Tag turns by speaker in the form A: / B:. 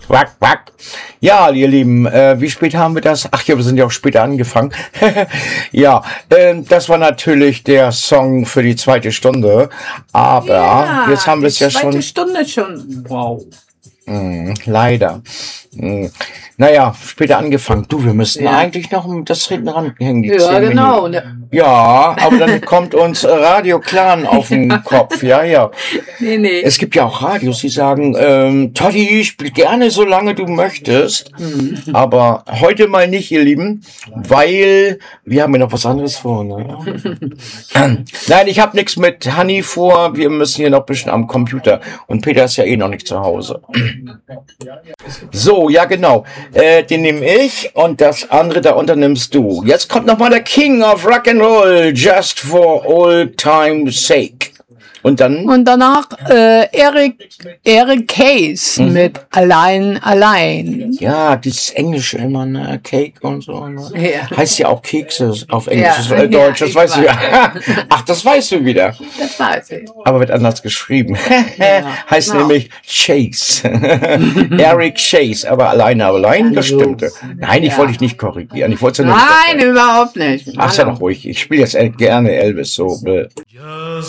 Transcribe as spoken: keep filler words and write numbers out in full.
A: Quack, quack. Ja, ihr Lieben, äh, wie spät haben wir das? Ach ja, wir sind ja auch später angefangen. ja, äh, das war natürlich der Song für die zweite Stunde. Aber
B: Ja,
A: jetzt haben wir es ja
B: die zweite
A: schon.
B: Stunde schon. Wow.
A: Hm, leider. Hm. Naja, später angefangen. Du, wir müssten
B: Ja.
A: eigentlich noch das hinten ranhängen. Die
B: Ja,
A: zehn
B: genau.
A: Minuten. Ja, aber dann kommt uns Radio Clan auf den Kopf. Ja, ja.
B: Nee, nee.
A: Es gibt ja auch Radios, die sagen, ähm, Toddy, spiel gerne, solange du möchtest.
B: Mhm.
A: Aber heute mal nicht, ihr Lieben, weil wir haben ja noch was anderes vor. Ne? Nein, ich habe nichts mit Honey vor. Wir müssen hier noch ein bisschen am Computer. Und Peter ist ja eh noch nicht zu Hause. So, ja genau. Äh, den nehme ich und das andere da unter nimmst du. Jetzt kommt nochmal der King of Rock'n'Roll, Just for Old Time's Sake. Und dann?
B: Und danach äh, Eric, Eric Case
A: Mhm.
B: mit Allein, Allein.
A: Ja, dieses Englische immer, ne? Cake und so. Ne?
B: Ja.
A: Heißt ja auch Kekse auf Englisch,
B: Ja,
A: äh, Deutsch,
B: ja,
A: das
B: ich
A: weißt du ja.
B: weiß.
A: Ach, das weißt du wieder.
B: Das weiß ich.
A: Aber wird anders geschrieben. heißt
B: genau.
A: nämlich Chase. Eric Chase, aber alleine, aber allein, das
B: Also,
A: stimmte. Nein, ich
B: ja.
A: wollte dich nicht korrigieren. Ich wollte es ja nur
B: Nein, überhaupt nicht.
A: Ach, sei doch ruhig. Ich spiele jetzt gerne Elvis so.